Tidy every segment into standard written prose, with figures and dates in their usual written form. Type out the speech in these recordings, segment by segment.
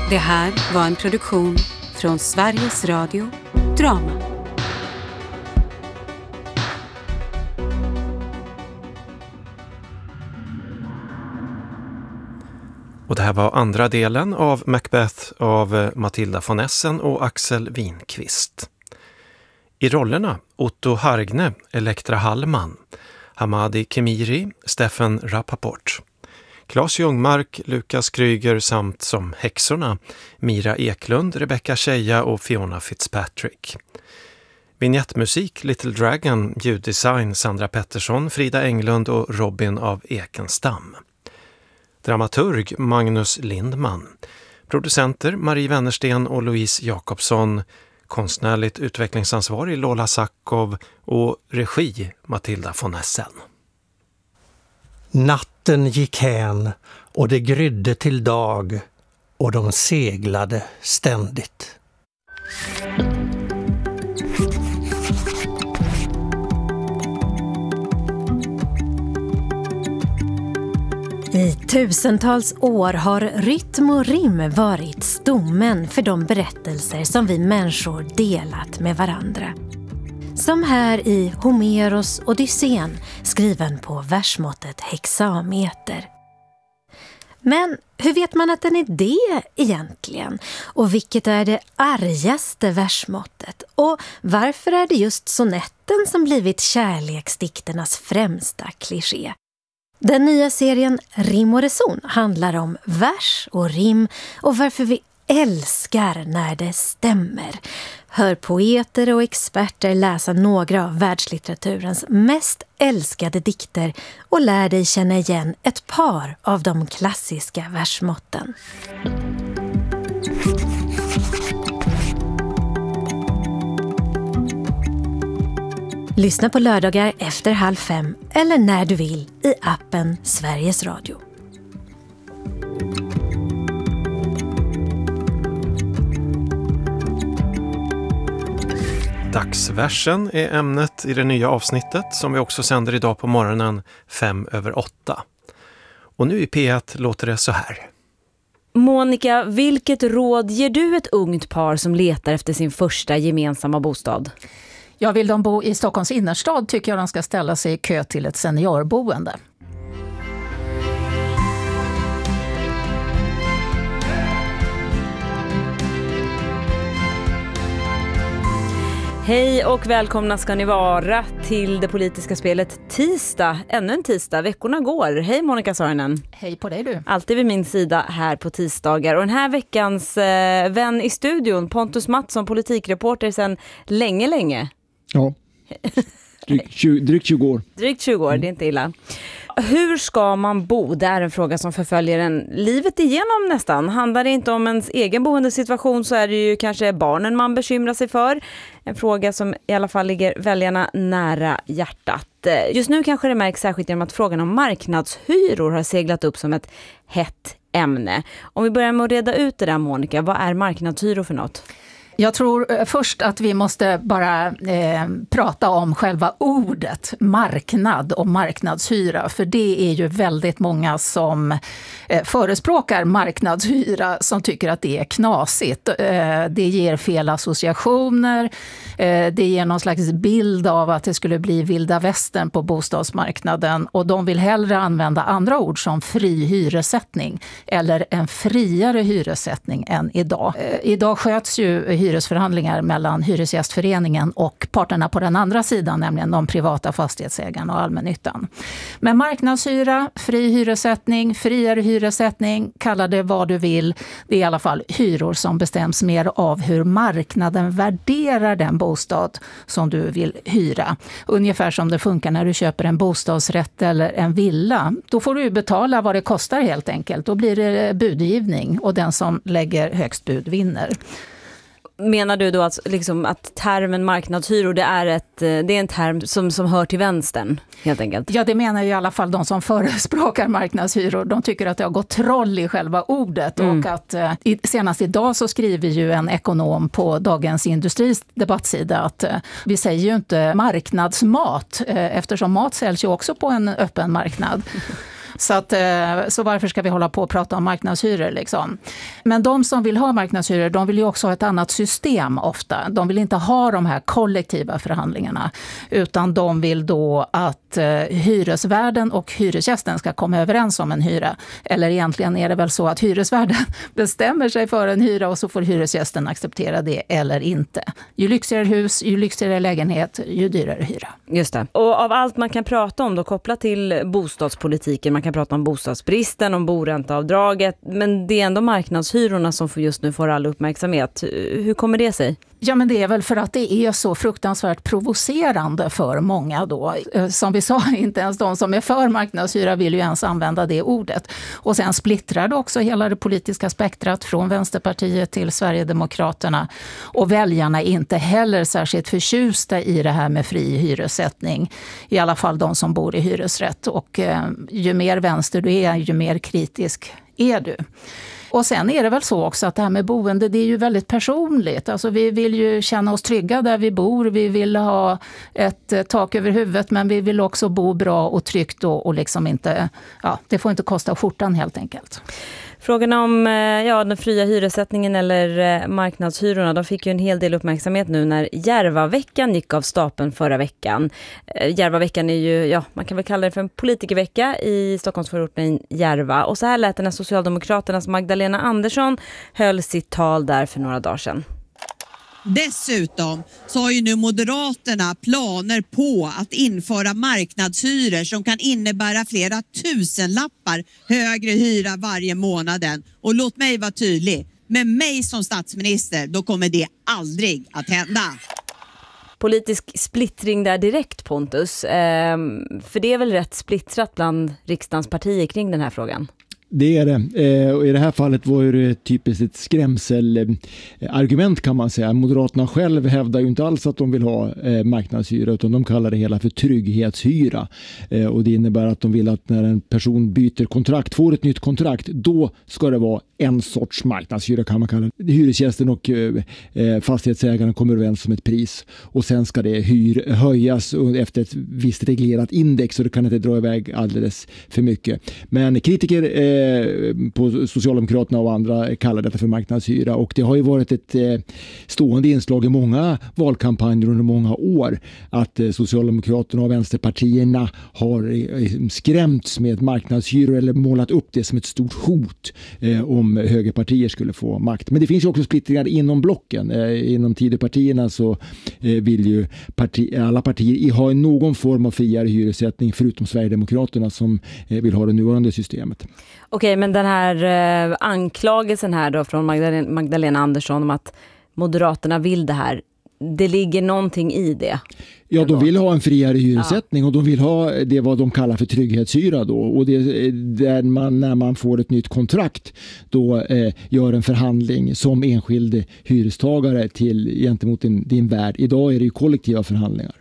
Det här var en produktion från Sveriges Radio Drama. Och det här var andra delen av Macbeth av Matilda von Essen och Axel Winqvist. I rollerna Otto Hargne, Elektra Hallman, Hamadi Kemiri, Steffen Rappaport, Claes Ljungmark, Lukas Kryger samt som häxorna Mira Eklund, Rebecca Tjeja och Fiona Fitzpatrick. Vignettmusik Little Dragon, ljuddesign Sandra Pettersson, Frida Englund och Robin av Ekenstam. Dramaturg Magnus Lindman. Producenter Marie Wennersten och Louise Jakobsson. Konstnärligt utvecklingsansvarig Lola Sakov och regi Matilda von Essen. Natten gick hän och det grydde till dag och de seglade ständigt. I tusentals år har rytm och rim varit stommen för de berättelser som vi människor delat med varandra. Som här i Homeros Odysseen, skriven på versmåttet hexameter. Men hur vet man att den är det egentligen? Och vilket är det argaste versmåttet? Och varför är det just sonetten som blivit kärleksdikternas främsta kliché? Den nya serien Rim och reson handlar om vers och rim och varför vi älskar när det stämmer. Hör poeter och experter läsa några av världslitteraturens mest älskade dikter och lär dig känna igen ett par av de klassiska versmåtten. Lyssna på lördagar efter 4:30 eller när du vill i appen Sveriges Radio. Dagsversen är ämnet i det nya avsnittet som vi också sänder idag på morgonen 5:05. Och nu i P1 låter det så här. Monica, vilket råd ger du ett ungt par som letar efter sin första gemensamma bostad? Jag vill de bo i Stockholms innerstad tycker jag de ska ställa sig i kö till ett seniorboende. Hej och välkomna ska ni vara till det politiska spelet tisdag. Ännu en tisdag, veckorna går. Hej Monica Saarinen. Hej på dig du. Alltid vid min sida här på tisdagar. Och den här veckans vän i studion, Pontus Mattsson, politikreporter sedan länge. Ja, drygt 20 år. Drygt 20 år, det är inte illa. Hur ska man bo? Det är en fråga som förföljer en livet igenom nästan. Handlar det inte om ens egen boendesituation så är det ju kanske barnen man bekymrar sig för. En fråga som i alla fall ligger väljarna nära hjärtat. Just nu kanske det märks särskilt genom att frågan om marknadshyror har seglat upp som ett hett ämne. Om vi börjar med att reda ut det där, Monica, vad är marknadshyror för något? Jag tror först att vi måste bara prata om själva ordet marknad och marknadshyra. För det är ju väldigt många som förespråkar marknadshyra som tycker att det är knasigt. Det ger fel associationer. Det ger någon slags bild av att det skulle bli vilda västern på bostadsmarknaden. Och de vill hellre använda andra ord som fri hyressättning eller en friare hyressättning än idag. Idag sköts ju hyresförhandlingar mellan Hyresgästföreningen och parterna på den andra sidan, nämligen de privata fastighetsägarna och allmännyttan. Men marknadshyra, fri hyressättning, friare hyressättning, kalla det vad du vill. Det är i alla fall hyror som bestäms mer av hur marknaden värderar den bostad som du vill hyra. Ungefär som det funkar när du köper en bostadsrätt eller en villa. Då får du betala vad det kostar helt enkelt. Då blir det budgivning och den som lägger högst bud vinner. Menar du då att termen marknadshyror det är en term som hör till vänstern helt enkelt? Ja, det menar ju i alla fall de som förespråkar marknadshyror. De tycker att det har gått troll i själva ordet och att senast idag så skriver ju en ekonom på Dagens Industris debattsida att vi säger ju inte marknadsmat eftersom mat säljs ju också på en öppen marknad. Så varför ska vi hålla på och prata om marknadshyror liksom? Men de som vill ha marknadshyror, de vill ju också ha ett annat system ofta. De vill inte ha de här kollektiva förhandlingarna, utan de vill då att hyresvärden och hyresgästen ska komma överens om en hyra. Eller egentligen är det väl så att hyresvärden bestämmer sig för en hyra och så får hyresgästen acceptera det eller inte. Ju lyxigare hus, ju lyxigare lägenhet, ju dyrare hyra. Just det. Och av allt man kan prata om då kopplat till bostadspolitiken, man kan prata om bostadsbristen, om boränteavdraget, men det är ändå marknadshyrorna som just nu får all uppmärksamhet. Hur kommer det sig? Ja, men det är väl för att det är så fruktansvärt provocerande för många då. Som vi sa, inte ens de som är för marknadshyra vill ju ens använda det ordet. Och sen splittrar det också hela det politiska spektrat från Vänsterpartiet till Sverigedemokraterna. Och väljarna är inte heller särskilt förtjusta i det här med fri hyressättning. I alla fall de som bor i hyresrätt. Och ju mer vänster du är, ju mer kritisk är du. Och sen är det väl så också att det här med boende, det är ju väldigt personligt. Alltså vi vill ju känna oss trygga där vi bor, vi vill ha ett tak över huvudet, men vi vill också bo bra och tryggt och liksom inte, ja, det får inte kosta skjortan helt enkelt. Frågorna om den fria hyressättningen eller marknadshyrorna, de fick ju en hel del uppmärksamhet nu när Järvaveckan gick av stapeln förra veckan. Järvaveckan är ju, man kan väl kalla det för en politikervecka i Stockholmsförorten Järva. Och så här lät det när Socialdemokraternas Magdalena Andersson höll sitt tal där för några dagar sedan. Dessutom så har ju nu Moderaterna planer på att införa marknadshyror som kan innebära flera tusenlappar högre hyra varje månaden. Och låt mig vara tydlig, med mig som statsminister då kommer det aldrig att hända. Politisk splittring där direkt, Pontus. För det är väl rätt splittrat bland riksdagens partier kring den här frågan? Det är det. Och i det här fallet var det typiskt ett skrämselargument kan man säga. Moderaterna själv hävdar ju inte alls att de vill ha marknadshyra, utan de kallar det hela för trygghetshyra. Och det innebär att de vill att när en person byter kontrakt, får ett nytt kontrakt, då ska det vara en sorts marknadshyra kan man kalla det. Hyresgästen och fastighetsägaren kommer överens om ett pris och sen ska det höjas efter ett visst reglerat index, så det kan inte dra iväg alldeles för mycket. Men kritiker på Socialdemokraterna och andra kallar detta för marknadshyra, och det har ju varit ett stående inslag i många valkampanjer under många år att Socialdemokraterna och vänsterpartierna har skrämts med marknadshyror eller målat upp det som ett stort hot om högerpartier skulle få makt. Men det finns ju också splittringar inom blocken. Inom Tidöpartierna så vill ju alla partier ha någon form av friare hyressättning förutom Sverigedemokraterna som vill ha det nuvarande systemet. Okej, men den här anklagelsen här då från Magdalena Andersson om att Moderaterna vill det här, det ligger någonting i det? Ja, de vill ha en friare hyressättning och de vill ha det vad de kallar för trygghetshyra då. Och det där man när man får ett nytt kontrakt då gör en förhandling som enskild hyrestagare gentemot din värd. Idag är det ju kollektiva förhandlingar.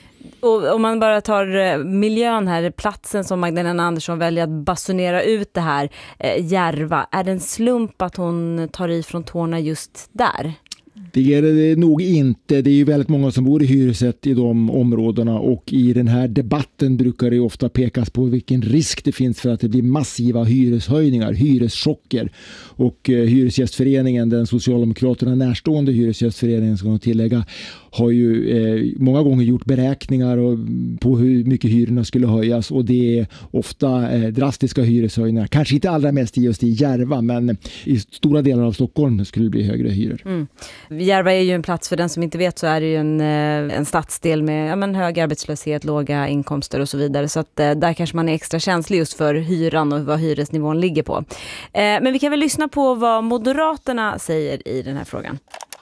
Och om man bara tar miljön här, platsen som Magdalena Andersson väljer att basunera ut det här, Järva, är det en slump att hon tar ifrån tårna just där? Det är det nog inte. Det är ju väldigt många som bor i hyresrätt i de områdena, och i den här debatten brukar det ofta pekas på vilken risk det finns för att det blir massiva hyreshöjningar, hyreschocker. Och Hyresgästföreningen, den Socialdemokraterna närstående Hyresgästföreningen ska man tillägga, har ju många gånger gjort beräkningar på hur mycket hyrorna skulle höjas, och det är ofta drastiska hyreshöjningar. Kanske inte allra mest just i Järva, men i stora delar av Stockholm skulle det bli högre hyror. Mm. Järva är ju en plats, för den som inte vet så är det ju en stadsdel med hög arbetslöshet, låga inkomster och så vidare. Så att där kanske man är extra känslig just för hyran och vad hyresnivån ligger på. Men vi kan väl lyssna på vad Moderaterna säger i den här frågan.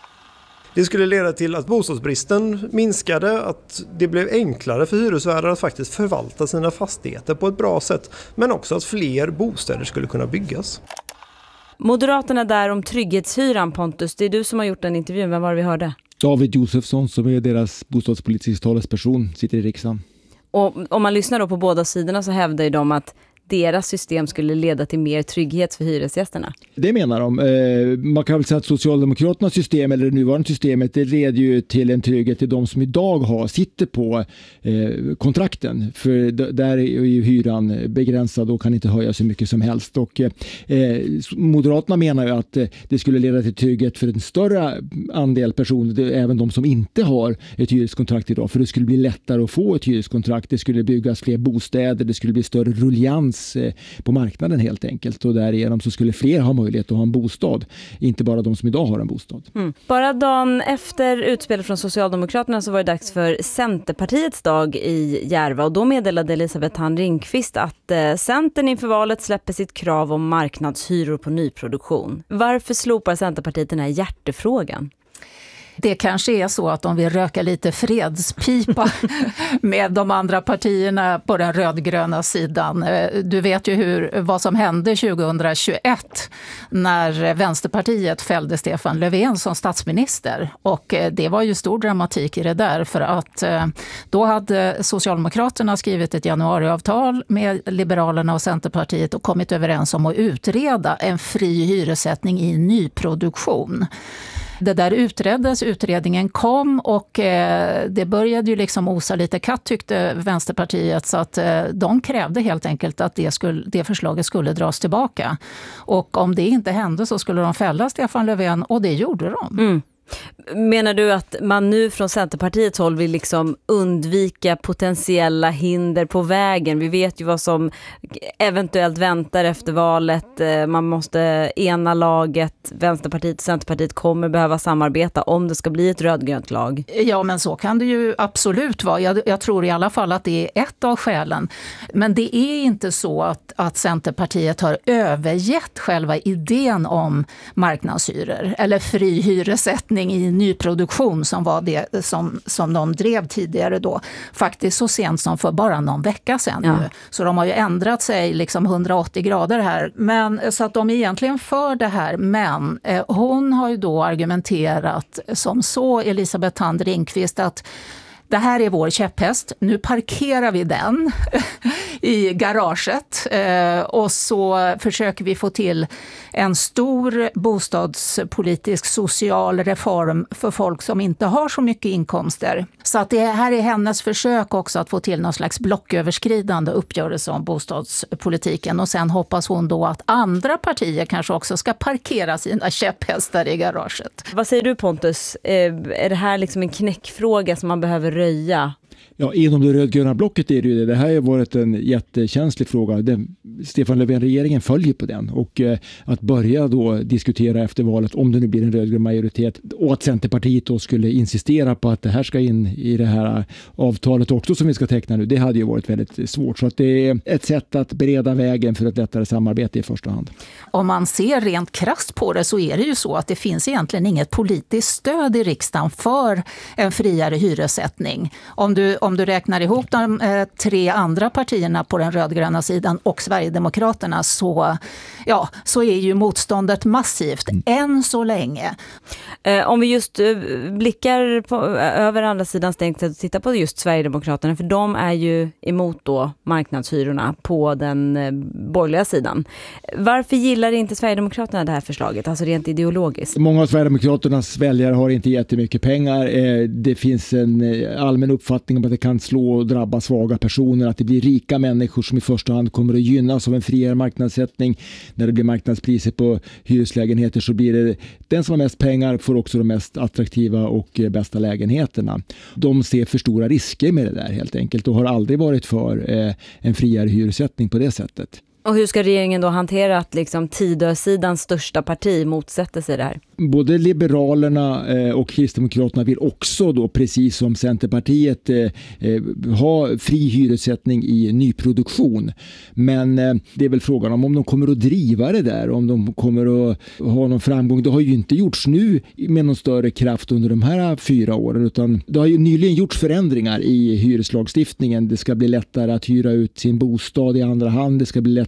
Det skulle leda till att bostadsbristen minskade, att det blev enklare för hyresvärdar att faktiskt förvalta sina fastigheter på ett bra sätt, men också att fler bostäder skulle kunna byggas. Moderaterna där om trygghetshyran, Pontus, det är du som har gjort den intervjun. Vem var det vi hörde? David Josefsson, som är deras bostadspolitisk talesperson, sitter i riksdagen. Och om man lyssnar då på båda sidorna så hävdar ju de att deras system skulle leda till mer trygghet för hyresgästerna? Det menar de. Man kan väl säga att Socialdemokraternas system eller det nuvarande systemet, det leder ju till en trygghet till de som idag sitter på kontrakten. För där är ju hyran begränsad och kan inte höja så mycket som helst. Och Moderaterna menar ju att det skulle leda till trygghet för en större andel personer, även de som inte har ett hyreskontrakt idag. För det skulle bli lättare att få ett hyreskontrakt. Det skulle byggas fler bostäder, det skulle bli större rullians på marknaden helt enkelt. Och därigenom så skulle fler ha möjlighet att ha en bostad. Inte bara de som idag har en bostad. Bara dagen efter utspelet från Socialdemokraterna så var det dags för Centerpartiets dag i Järva. Och då meddelade Elisabeth Thand Ringqvist att Centern inför valet släpper sitt krav om marknadshyror på nyproduktion. Varför slopar Centerpartiet den här hjärtefrågan? Det kanske är så att de vill röka lite fredspipa med de andra partierna på den rödgröna sidan. Du vet ju vad som hände 2021 när Vänsterpartiet fällde Stefan Löfven som statsminister. Och det var ju stor dramatik i det där, för att då hade Socialdemokraterna skrivit ett januariavtal med Liberalerna och Centerpartiet och kommit överens om att utreda en fri hyressättning i nyproduktion. Det där utreddes, utredningen kom och det började ju liksom osa lite katt, tyckte Vänsterpartiet, så att de krävde helt enkelt att det förslaget skulle dras tillbaka. Och om det inte hände så skulle de fälla Stefan Löfven, och det gjorde de. Menar du att man nu från Centerpartiets håll vill liksom undvika potentiella hinder på vägen? Vi vet ju vad som eventuellt väntar efter valet. Man måste ena laget. Vänsterpartiet och Centerpartiet kommer behöva samarbeta om det ska bli ett rödgrönt lag. Ja, men så kan det ju absolut vara. Jag tror i alla fall att det är ett av skälen. Men det är inte så att Centerpartiet har övergett själva idén om marknadshyror eller fri hyressättning i nyproduktion, som var det som de drev tidigare då. Faktiskt så sent som för bara någon vecka sedan. Ja. Så de har ju ändrat sig liksom 180 grader här. Men, så att de är egentligen för det här. Men hon har ju då argumenterat som så, Elisabeth Thand Ringqvist, att det här är vår käpphäst. Nu parkerar vi den i garaget och så försöker vi få till en stor bostadspolitisk social reform för folk som inte har så mycket inkomster. Så att det här är hennes försök också att få till någon slags blocköverskridande uppgörelse om bostadspolitiken. Och sen hoppas hon då att andra partier kanske också ska parkera sina käpphästar i garaget. Vad säger du, Pontus? Är det här liksom en knäckfråga som man behöver röja? Ja, inom det rödgröna blocket är det ju det. Det här har varit en jättekänslig fråga. Stefan Löfven-regeringen följer på den. Och att börja då diskutera efter valet, om det nu blir en rödgrön majoritet, och att Centerpartiet då skulle insistera på att det här ska in i det här avtalet också som vi ska teckna nu, det hade ju varit väldigt svårt. Så att det är ett sätt att bereda vägen för ett lättare samarbete i första hand. Om man ser rent krasst på det så är det ju så att det finns egentligen inget politiskt stöd i riksdagen för en friare hyressättning. Om du räknar ihop de 3 andra partierna på den rödgröna sidan och Sverigedemokraterna så är ju motståndet massivt än så länge. Om vi just blickar över andra sidan stängt och tittar på just Sverigedemokraterna, för de är ju emot då marknadshyrorna på den borgerliga sidan. Varför gillar inte Sverigedemokraterna det här förslaget, alltså rent ideologiskt? Många av Sverigedemokraternas väljare har inte jättemycket pengar. Det finns en allmän uppfattning om att det kan slå och drabba svaga personer, att det blir rika människor som i första hand kommer att gynnas av en friare marknadssättning. När det blir marknadspriser på hyreslägenheter så blir det den som har mest pengar får också de mest attraktiva och bästa lägenheterna. De ser för stora risker med det där helt enkelt och har aldrig varit för en friare hyressättning på det sättet. Och hur ska regeringen då hantera att liksom Tidösidans största parti motsätter sig det här? Både Liberalerna och Kristdemokraterna vill också då, precis som Centerpartiet, ha fri hyressättning i nyproduktion. Men det är väl frågan om de kommer att driva det där, om de kommer att ha någon framgång. Det har ju inte gjorts nu med någon större kraft under de här 4 åren, utan det har ju nyligen gjorts förändringar i hyreslagstiftningen. Det ska bli lättare att hyra ut sin bostad i andra hand, det ska bli lättare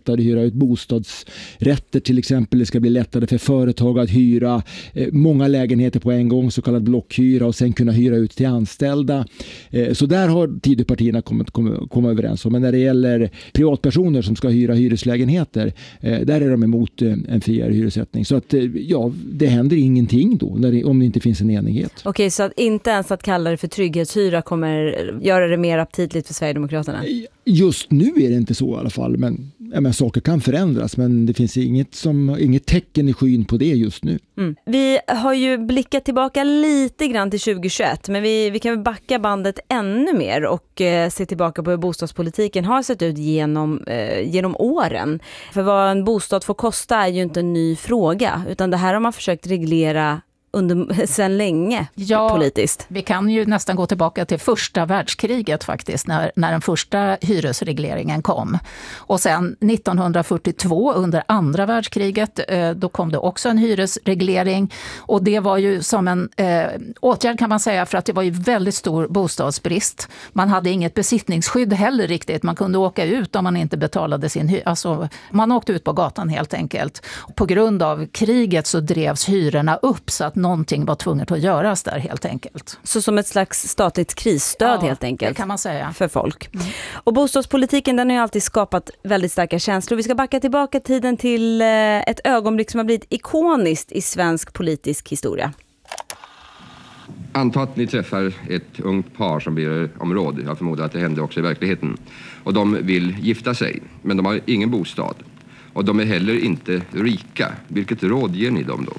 lättare att hyra ut bostadsrätter till exempel. Det ska bli lättare för företag att hyra många lägenheter på en gång, så kallad blockhyra, och sen kunna hyra ut till anställda. Så där har Tidöpartierna komma överens om. Men när det gäller privatpersoner som ska hyra hyreslägenheter, där är de emot en friare hyressättning. Så att det händer ingenting då om det inte finns en enighet. Okej, så att inte ens att kalla det för trygghetshyra kommer göra det mer aptitligt för Sverigedemokraterna? Just nu är det inte så i alla fall, men saker kan förändras, men det finns inget tecken i skyn på det just nu. Vi har ju blickat tillbaka lite grann till 2021, men vi kan väl backa bandet ännu mer och se tillbaka på hur bostadspolitiken har sett ut genom åren. För vad en bostad får kosta är ju inte en ny fråga, utan det här har man försökt reglera sedan länge politiskt. Vi kan ju nästan gå tillbaka till första världskriget faktiskt, när den första hyresregleringen kom. Och sen 1942 under andra världskriget, då kom det också en hyresreglering, och det var ju som en åtgärd kan man säga, för att det var ju väldigt stor bostadsbrist. Man hade inget besittningsskydd heller riktigt. Man kunde åka ut om man inte betalade sin hyra. Alltså, man åkte ut på gatan helt enkelt. På grund av kriget så drevs hyrorna upp, så att någonting var tvunget att göras där helt enkelt. Så som ett slags statligt krisstöd helt enkelt, det kan man säga, för folk. Och bostadspolitiken, den har ju alltid skapat väldigt starka känslor. Vi ska backa tillbaka tiden till ett ögonblick som har blivit ikoniskt i svensk politisk historia. Anta att ni träffar ett ungt par som ber om råd. Jag förmodar att det hände också i verkligheten. Och de vill gifta sig, men de har ingen bostad. Och de är heller inte rika. Vilket råd ger ni dem då?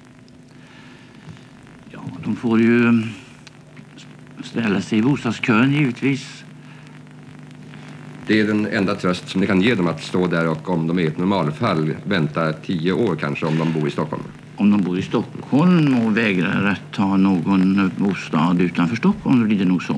De får ju ställa sig i bostadskön givetvis. Det är den enda tröst som ni kan ge dem, att stå där och, om de är ett normalfall, vänta 10 år kanske om de bor i Stockholm. Om de bor i Stockholm och vägrar att ta någon bostad utanför Stockholm, då blir det nog så.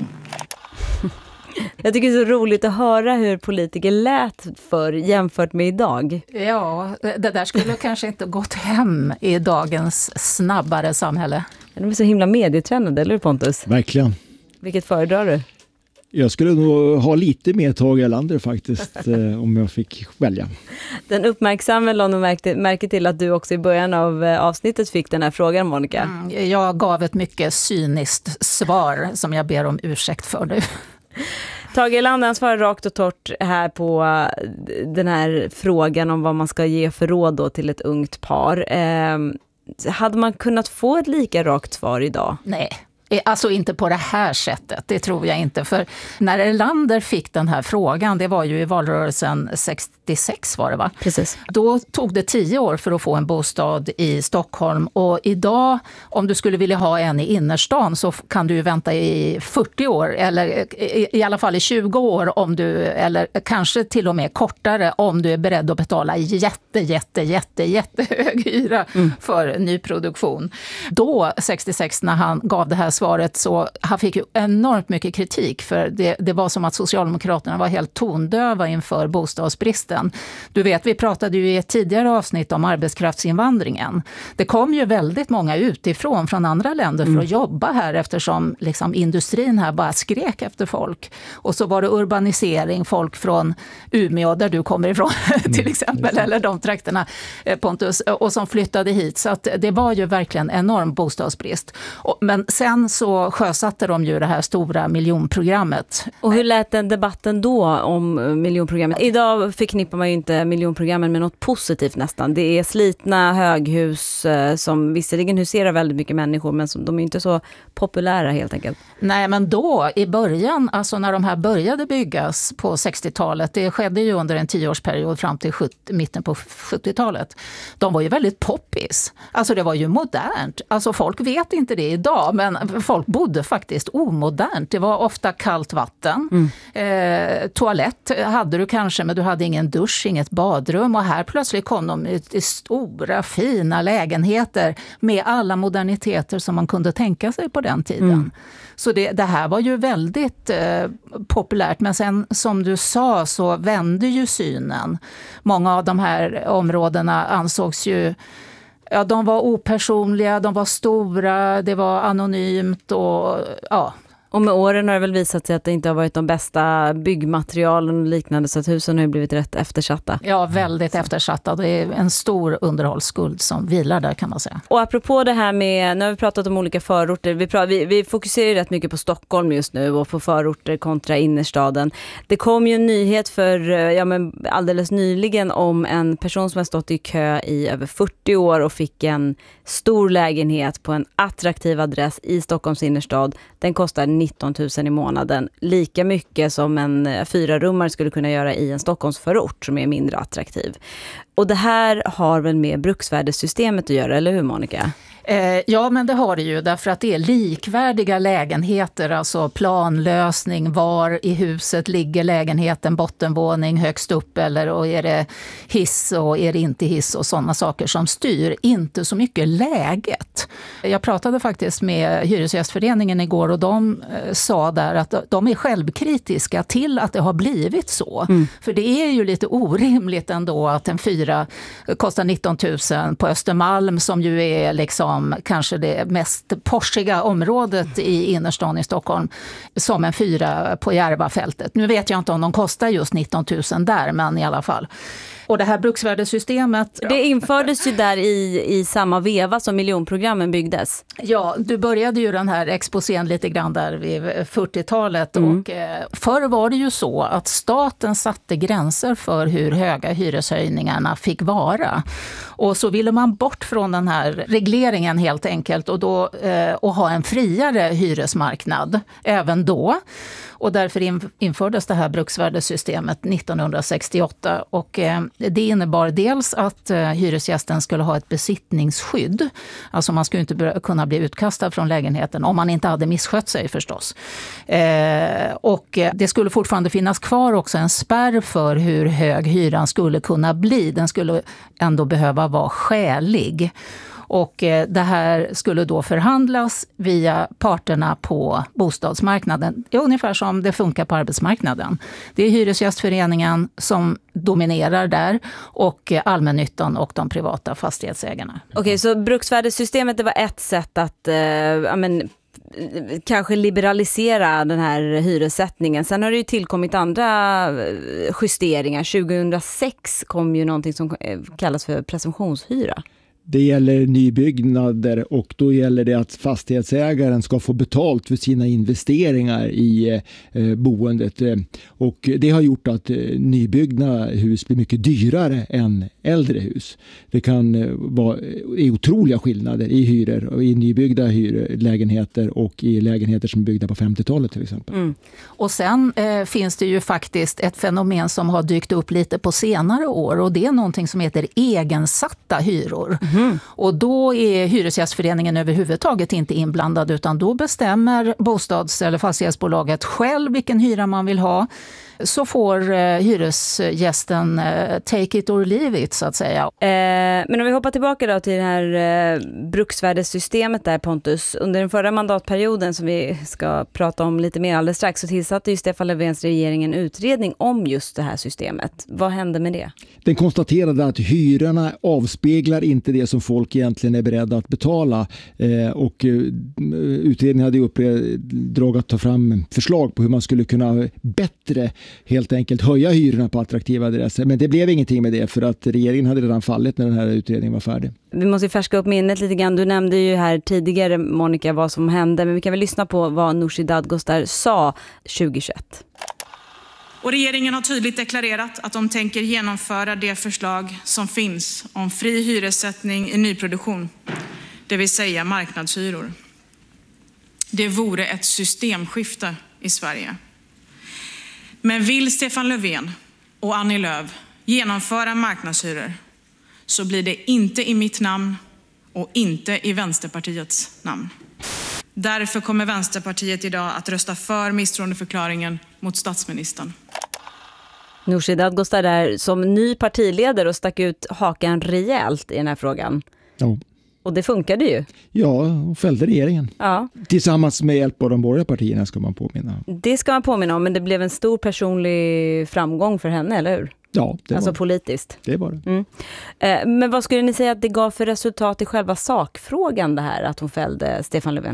Jag tycker det är så roligt att höra hur politiker lät för jämfört med idag. Ja, det där skulle kanske inte gått hem i dagens snabbare samhälle. De är så himla medietränade, eller hur Pontus? Verkligen. Vilket föredrar du? Jag skulle nog ha lite mer Tage Erlander faktiskt, om jag fick välja. Den uppmärksamma Lon märker till att du också i början av avsnittet fick den här frågan, Monica. Jag gav ett mycket cyniskt svar som jag ber om ursäkt för nu. Tage Erlander svarar rakt och torrt här på den här frågan om vad man ska ge för råd då till ett ungt par. Hade man kunnat få ett lika rakt svar idag? Nej. Alltså inte på det här sättet, det tror jag inte. För när Erlander fick den här frågan, det var ju i valrörelsen 66 var det va? Precis. Då tog det 10 år för att få en bostad i Stockholm, och idag om du skulle vilja ha en i innerstan så kan du ju vänta i 40 år eller i alla fall i 20 år om du, eller kanske till och med kortare om du är beredd att betala jättehög hyra för nyproduktion. Då 66 när han gav det här svaret, så han fick ju enormt mycket kritik, för det var som att Socialdemokraterna var helt tondöva inför bostadsbristen. Du vet, vi pratade ju i ett tidigare avsnitt om arbetskraftsinvandringen. Det kom ju väldigt många utifrån från andra länder för att jobba här, eftersom liksom industrin här bara skrek efter folk. Och så var det urbanisering, folk från Umeå där du kommer ifrån till exempel, eller de trakterna, Pontus, och som flyttade hit. Så att det var ju verkligen enorm bostadsbrist. Men sen så sjösatte de ju det här stora miljonprogrammet. Och hur lät den debatten då om miljonprogrammet? Idag förknippar man ju inte miljonprogrammen med något positivt nästan. Det är slitna höghus som visserligen huserar väldigt mycket människor, men som, de är inte så populära helt enkelt. Nej, men då i början, alltså när de här började byggas på 60-talet, det skedde ju under en 10-årsperiod fram till mitten på 70-talet. De var ju väldigt poppis. Alltså det var ju modernt. Alltså folk vet inte det idag, men folk bodde faktiskt omodernt. Det var ofta kallt vatten. Toalett hade du kanske, men du hade ingen dusch, inget badrum. Och här plötsligt kom de i stora, fina lägenheter med alla moderniteter som man kunde tänka sig på den tiden. Så det här var ju väldigt populärt. Men sen som du sa så vände ju synen. Många av de här områdena ansågs ju, ja, de var opersonliga, de var stora, det var anonymt och ja, Och med åren har det väl visat sig att det inte har varit de bästa byggmaterialen och liknande, så att husen har ju blivit rätt eftersatta. Ja, väldigt eftersatta. Det är en stor underhållsskuld som vilar där, kan man säga. Och apropå det här med, nu har vi pratat om olika förorter, vi fokuserar ju rätt mycket på Stockholm just nu och på förorter kontra innerstaden. Det kom ju en nyhet för alldeles nyligen om en person som har stått i kö i över 40 år och fick en stor lägenhet på en attraktiv adress i Stockholms innerstad. Den kostar 19 000 i månaden, lika mycket som en 4-rummare skulle kunna göra i en Stockholmsförort som är mindre attraktiv. Och det här har väl med bruksvärdessystemet att göra, eller hur Monica? Ja, men det har det ju, därför att det är likvärdiga lägenheter, alltså planlösning, var i huset ligger lägenheten, bottenvåning, högst upp, eller och är det hiss och är det inte hiss och sådana saker som styr, inte så mycket läget. Jag pratade faktiskt med Hyresgästföreningen igår och de sa där att de är självkritiska till att det har blivit så. För det är ju lite orimligt ändå att en 4 kostar 19 000 på Östermalm, som ju är liksom kanske det mest porschiga området i innerstan i Stockholm, som en 4 på Järvafältet. Nu vet jag inte om de kostar just 19 000 där, men i alla fall. Och det här bruksvärdessystemet... Det infördes ju där i samma veva som miljonprogrammen byggdes. Ja, du började ju den här exposén lite grann där vid 40-talet. Och förr var det ju så att staten satte gränser för hur höga hyreshöjningarna fick vara. Och så ville man bort från den här regleringen helt enkelt och ha en friare hyresmarknad även då. Och därför infördes det här bruksvärdessystemet 1968 och det innebar dels att hyresgästen skulle ha ett besittningsskydd. Alltså man skulle inte kunna bli utkastad från lägenheten om man inte hade misskött sig förstås. Och det skulle fortfarande finnas kvar också en spärr för hur hög hyran skulle kunna bli. Den skulle ändå behöva vara skälig. Och det här skulle då förhandlas via parterna på bostadsmarknaden. Ungefär som det funkar på arbetsmarknaden. Det är Hyresgästföreningen som dominerar där och allmännyttan och de privata fastighetsägarna. Okej, så bruksvärdessystemet, det var ett sätt att kanske liberalisera den här hyressättningen. Sen har det ju tillkommit andra justeringar. 2006 kom ju någonting som kallas för presumtionshyra. Det gäller nybyggnader och då gäller det att fastighetsägaren ska få betalt för sina investeringar i boendet. Och det har gjort att nybyggda hus blir mycket dyrare än äldre hus. Det kan vara otroliga skillnader i hyror och i nybyggda lägenheter och i lägenheter som är byggda på 50-talet till exempel. Och sen finns det ju faktiskt ett fenomen som har dykt upp lite på senare år och det är någonting som heter egensatta hyror. Och då är Hyresgästföreningen överhuvudtaget inte inblandad utan då bestämmer bostads- eller fastighetsbolaget själv vilken hyra man vill ha. Så får hyresgästen take it or leave it så att säga. Men om vi hoppar tillbaka då till det här bruksvärdessystemet där, Pontus. Under den förra mandatperioden som vi ska prata om lite mer alldeles strax så tillsatte ju Stefan Löfvens regering en utredning om just det här systemet. Vad hände med det? Den konstaterade att hyrorna avspeglar inte det som folk egentligen är beredda att betala och utredningen hade uppdrag att ta fram förslag på hur man skulle kunna bättre helt enkelt höja hyrorna på attraktiva adresser. Men det blev ingenting med det för att regeringen hade redan fallit när den här utredningen var färdig. Vi måste färska upp minnet lite grann. Du nämnde ju här tidigare, Monica, vad som hände. Men vi kan väl lyssna på vad Nooshi Dadgostar sa 2021. Och regeringen har tydligt deklarerat att de tänker genomföra det förslag som finns om fri hyressättning i nyproduktion. Det vill säga marknadshyror. Det vore ett systemskifte i Sverige. Men vill Stefan Löfven och Annie Lööf genomföra marknadshyror så blir det inte i mitt namn och inte i Vänsterpartiets namn. Därför kommer Vänsterpartiet idag att rösta för misstroendeförklaringen mot statsministern. Nooshi Dadgostar där som ny partiledare och stack ut hakan rejält i den här frågan. Ja. Och det funkade ju. Ja, och fällde regeringen. Ja. Tillsammans med hjälp av de borgerliga partierna ska man påminna. Det ska man påminna om, men det blev en stor personlig framgång för henne, eller hur? Ja, det alltså var politiskt. Det var det. Men vad skulle ni säga att det gav för resultat i själva sakfrågan det här att hon fällde Stefan Löfven?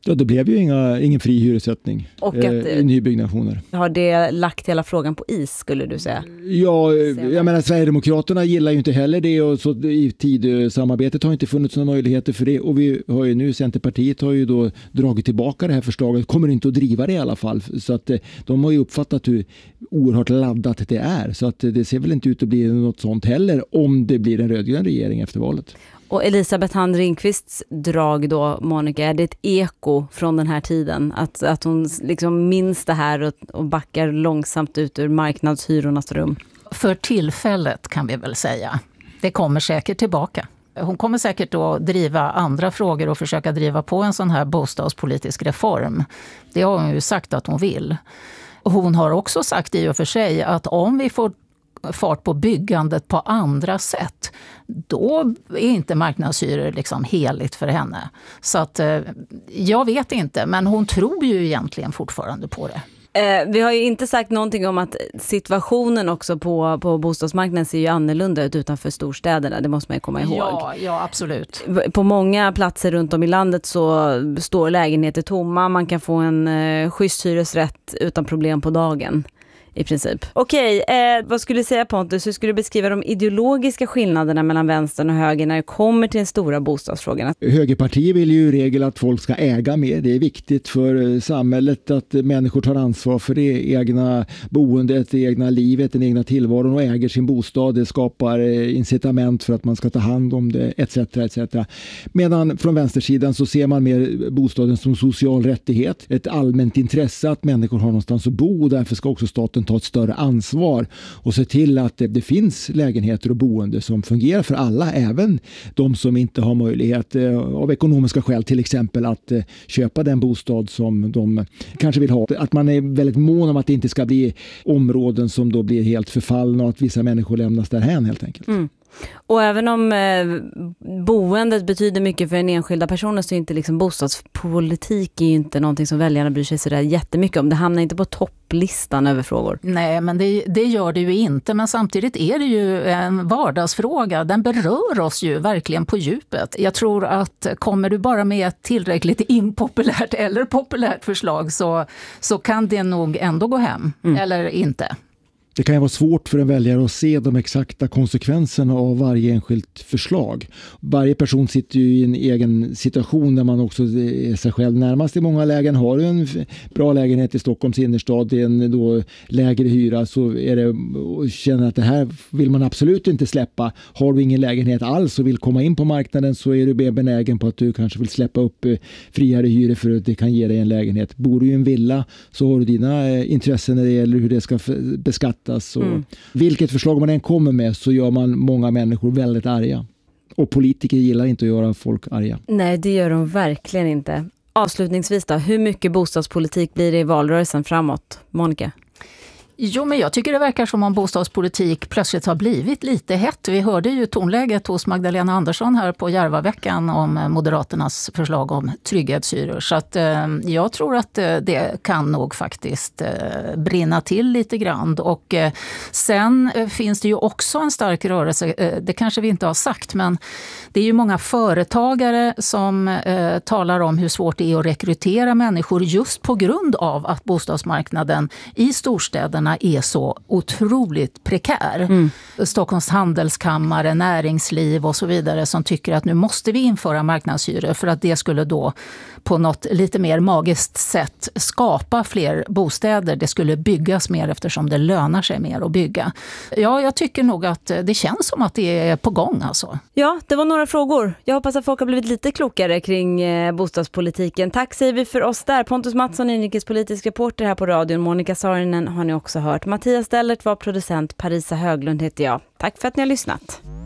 Ja, det blev ju ingen fri hyressättning i nybyggnationer. Har det lagt hela frågan på is, skulle du säga? Ja, jag menar Sverigedemokraterna gillar ju inte heller det, och så i tidsamarbetet har inte funnits några möjligheter för det, och vi har ju nu, Centerpartiet har ju då dragit tillbaka det här förslaget, kommer inte att driva det i alla fall, så att de har ju uppfattat hur oerhört laddat det är, så att det ser väl inte ut att bli något sånt heller om det blir en rödgrön regering efter valet. Och Elisabeth Hand Ringqvists drag då, Monica, är det ett eko från den här tiden? Att hon liksom minns det här och backar långsamt ut ur marknadshyrornas rum? För tillfället kan vi väl säga. Det kommer säkert tillbaka. Hon kommer säkert att driva andra frågor och försöka driva på en sån här bostadspolitisk reform. Det har hon ju sagt att hon vill. Hon har också sagt i och för sig att om vi får fart på byggandet på andra sätt, då är inte marknadshyror liksom heligt för henne. Så att jag vet inte, men hon tror ju egentligen fortfarande på det. Vi har ju inte sagt någonting om att situationen också på bostadsmarknaden ser ju annorlunda ut utanför storstäderna, det måste man ju komma ihåg. Ja, absolut. På många platser runt om i landet så står lägenheter tomma, man kan få en schysst hyresrätt utan problem på dagen. I princip. Okej, vad skulle du säga, Pontus? Hur skulle du beskriva de ideologiska skillnaderna mellan vänstern och höger när det kommer till den stora bostadsfrågan? Högerpartiet vill ju i regel att folk ska äga mer. Det är viktigt för samhället att människor tar ansvar för det egna boendet, det egna livet, den egna tillvaron och äger sin bostad. Det skapar incitament för att man ska ta hand om det, etc. Medan från vänstersidan så ser man mer bostaden som social rättighet. Ett allmänt intresse att människor har någonstans att bo, och därför ska också staten ta ett större ansvar och se till att det finns lägenheter och boende som fungerar för alla, även de som inte har möjlighet av ekonomiska skäl till exempel att köpa den bostad som de kanske vill ha. Att man är väldigt mån om att det inte ska bli områden som då blir helt förfallna och att vissa människor lämnas därhän helt enkelt. Mm. Och även om boendet betyder mycket för en enskilda person, så är inte liksom bostadspolitik är inte någonting som väljarna bryr sig så där jättemycket om. Det hamnar inte på topplistan över frågor. Nej, men det gör det ju inte. Men samtidigt är det ju en vardagsfråga. Den berör oss ju verkligen på djupet. Jag tror att kommer du bara med ett tillräckligt impopulärt eller populärt förslag så kan det nog ändå gå hem. Eller inte. Det kan ju vara svårt för en väljare att se de exakta konsekvenserna av varje enskilt förslag. Varje person sitter ju i en egen situation där man också är sig själv närmast. I många lägen har du en bra lägenhet i Stockholms innerstad, i en då lägre hyra, så är det och känner att det här vill man absolut inte släppa. Har du ingen lägenhet alls och vill komma in på marknaden, så är du mer benägen på att du kanske vill släppa upp friare hyror för att det kan ge dig en lägenhet. Bor du i en villa så har du dina intressen när det gäller hur det ska beskattas. Vilket förslag man än kommer med så gör man många människor väldigt arga. Och politiker gillar inte att göra folk arga. Nej, det gör de verkligen inte. Avslutningsvis då, hur mycket bostadspolitik blir det i valrörelsen framåt, Monica? Jo, men jag tycker det verkar som om bostadspolitik plötsligt har blivit lite hett. Vi hörde ju tonläget hos Magdalena Andersson här på Järvaveckan om Moderaternas förslag om trygghetshyror. Så att jag tror att det kan nog faktiskt brinna till lite grann. Och sen finns det ju också en stark rörelse, det kanske vi inte har sagt, men det är ju många företagare som talar om hur svårt det är att rekrytera människor just på grund av att bostadsmarknaden i storstäderna är så otroligt prekär. Stockholms handelskammare, näringsliv och så vidare som tycker att nu måste vi införa marknadshyror för att det skulle då på något lite mer magiskt sätt skapa fler bostäder. Det skulle byggas mer eftersom det lönar sig mer att bygga. Ja, jag tycker nog att det känns som att det är på gång alltså. Ja, det var några frågor. Jag hoppas att folk har blivit lite klokare kring bostadspolitiken. Tack säger vi för oss där. Pontus Mattsson, inrikespolitisk reporter här på radion. Monica Saarinen har ni också hört. Mattias Dellert var producent. Parisa Höglund heter jag. Tack för att ni har lyssnat.